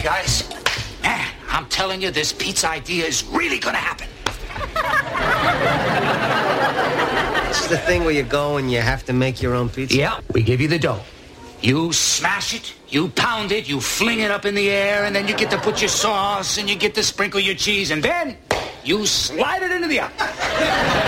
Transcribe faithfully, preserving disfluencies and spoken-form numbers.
guys. Man, I'm telling you, this pizza idea is really gonna happen. It's the thing where you go and you have to make your own pizza? Yeah, we give you the dough. You smash it, you pound it, you fling it up in the air, and then you get to put your sauce, and you get to sprinkle your cheese, and then you slide it into the oven.